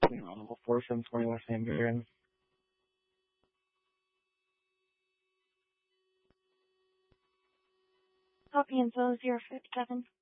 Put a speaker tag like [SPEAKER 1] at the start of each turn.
[SPEAKER 1] Level 4720 West Van Buren.
[SPEAKER 2] Copy info 057.